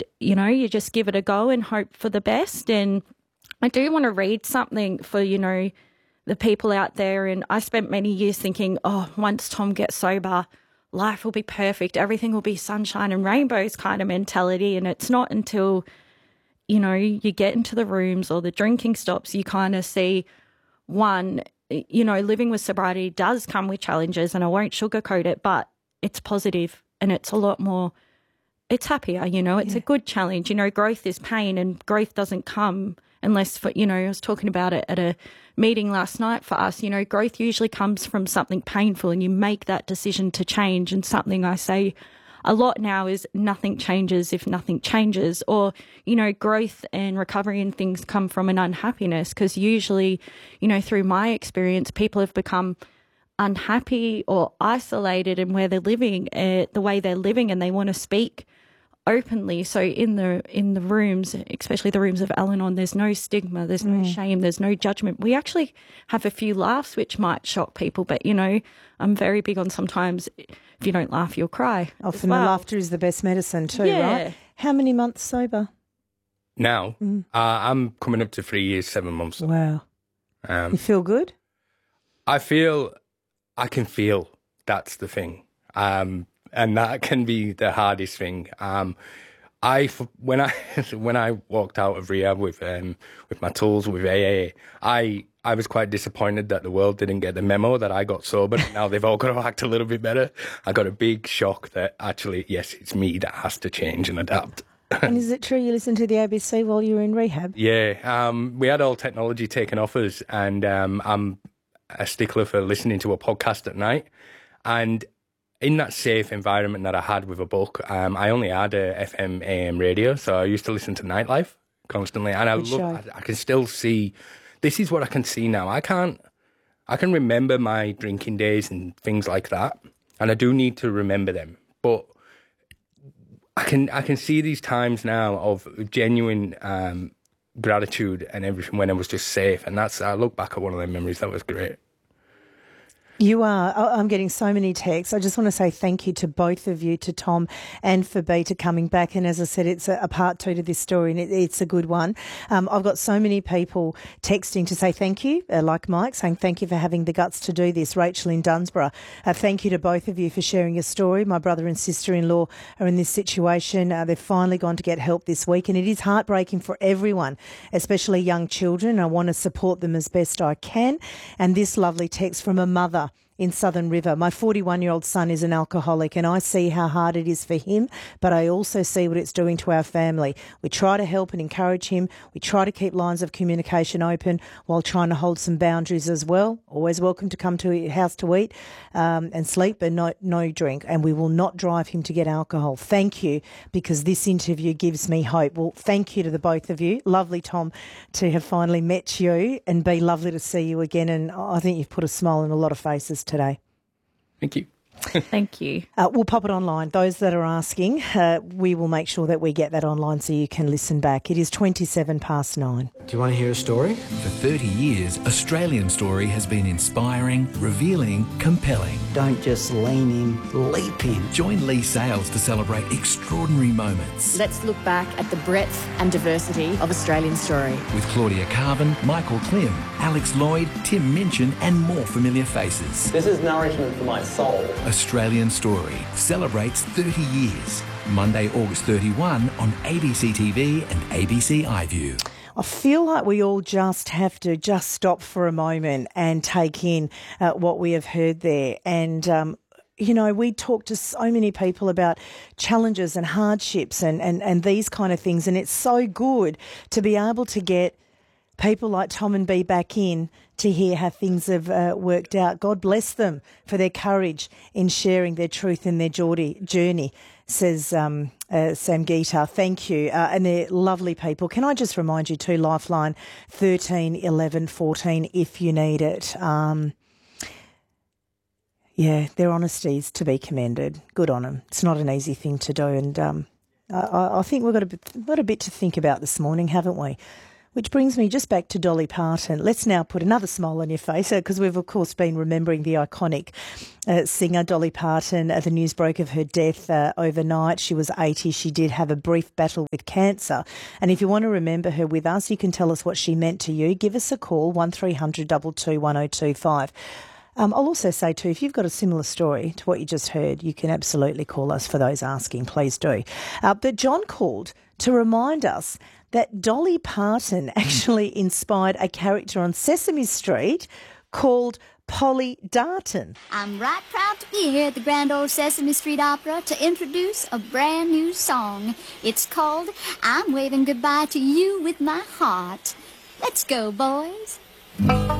you know, you just give it a go and hope for the best. And I do want to read something for, you know, the people out there. And I spent many years thinking, oh, once Tom gets sober, life will be perfect. Everything will be sunshine and rainbows kind of mentality. And it's not until, you know, you get into the rooms or the drinking stops, you kind of see, one, you know, living with sobriety does come with challenges, and I won't sugarcoat it, but it's positive and it's a lot more, it's happier, you know, it's a good challenge. You know, growth is pain, and growth doesn't come unless, for, you know, I was talking about it at a meeting last night for us, you know, growth usually comes from something painful, and you make that decision to change. And something I say a lot now is nothing changes if nothing changes, or, you know, growth and recovery and things come from an unhappiness, because usually, you know, through my experience, people have become unhappy or isolated in where they're living, the way they're living, and they want to speak openly. So in the rooms, especially the rooms of Al-Anon, there's no stigma, there's no shame, there's no judgment. We actually have a few laughs, which might shock people, but, you know, I'm very big on sometimes if you don't laugh, you'll cry. Often the laughter is the best medicine too, right? How many months sober? Now, I'm coming up to 3 years, 7 months. Wow. You feel good? I can feel, that's the thing. And that can be the hardest thing. When I walked out of rehab with my tools, with AA, I was quite disappointed that the world didn't get the memo that I got sober. Now they've all got to act a little bit better. I got a big shock that actually, yes, it's me that has to change and adapt. And is it true you listened to the ABC while you were in rehab? Yeah, we had all technology taken off us, and I'm a stickler for listening to a podcast at night. And in that safe environment that I had with a book, I only had a FM AM radio, so I used to listen to Nightlife constantly. And I can still see, this is what I can see now. I can remember my drinking days and things like that, and I do need to remember them. But I can see these times now of genuine gratitude and everything when I was just safe, and I look back at one of them memories. That was great. You are. I'm getting so many texts. I just want to say thank you to both of you, to Tom and for Beta coming back. And as I said, it's a part two to this story, and it's a good one. I've got so many people texting to say thank you, like Mike, saying thank you for having the guts to do this. Rachel in Dunsborough, thank you to both of you for sharing your story. My brother and sister-in-law are in this situation. They've finally gone to get help this week, and it is heartbreaking for everyone, especially young children. I want to support them as best I can. And this lovely text from a mother in Southern River. My 41-year-old son is an alcoholic, and I see how hard it is for him, but I also see what it's doing to our family. We try to help and encourage him. We try to keep lines of communication open while trying to hold some boundaries as well. Always welcome to come to your house to eat and sleep, but no drink. And we will not drive him to get alcohol. Thank you, because this interview gives me hope. Well, thank you to the both of you. Lovely, Tom, to have finally met you, and be lovely to see you again. And I think you've put a smile on a lot of faces today. Thank you. Thank you. We'll pop it online. Those that are asking, we will make sure that we get that online so you can listen back. It is 9:27. Do you want to hear a story? For 30 years, Australian Story has been inspiring, revealing, compelling. Don't just lean in, leap in. Join Lee Sales to celebrate extraordinary moments. Let's look back at the breadth and diversity of Australian Story. With Claudia Carvin, Michael Klim, Alex Lloyd, Tim Minchin and more familiar faces. This is nourishment for my soul. Australian Story celebrates 30 years. Monday, August 31 on ABC TV and ABC iView. I feel like we all just have to just stop for a moment and take in what we have heard there. And, you know, we talk to so many people about challenges and hardships and these kind of things. And it's so good to be able to get people like Tom and Bea back in to hear how things have worked out. God bless them for their courage in sharing their truth and their journey, says Samgita. Thank you. And they're lovely people. Can I just remind you too, Lifeline 13 11 14 if you need it. Yeah, their honesty is to be commended. Good on them. It's not an easy thing to do. And I think we've got a bit to think about this morning, haven't we? Which brings me just back to Dolly Parton. Let's now put another smile on your face, because we've, of course, been remembering the iconic singer Dolly Parton. The news broke of her death overnight. She was 80. She did have a brief battle with cancer. And if you want to remember her with us, you can tell us what she meant to you. Give us a call, 1300 222 1025. I'll also say too, if you've got a similar story to what you just heard, you can absolutely call us for those asking. Please do. But John called to remind us that Dolly Parton actually inspired a character on Sesame Street called Polly Darton. I'm right proud to be here at the Grand Old Sesame Street Opera to introduce a brand new song. It's called I'm Waving Goodbye to You with My Heart. Let's go, boys.